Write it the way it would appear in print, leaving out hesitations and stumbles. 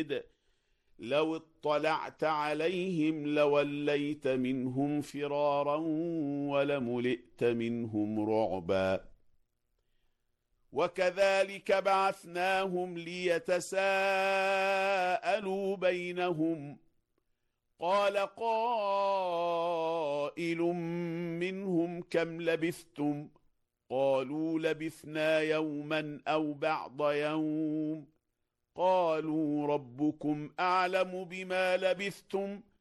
شهيد لو اطلعت عليهم لوليت منهم فرارا ولملئت منهم رعبا وكذلك بعثناهم ليتساءلوا بينهم قال قائل منهم كم لبثتم قالوا لبثنا يوما أو بعض يوم قالوا ربكم أعلم بما لبثتم